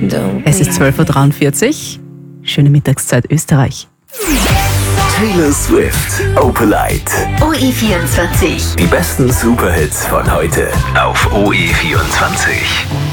Es ist 12:43 Uhr. Schöne Mittagszeit Österreich. Taylor Swift, Opalite. OE24. Die besten Superhits von heute auf OE24.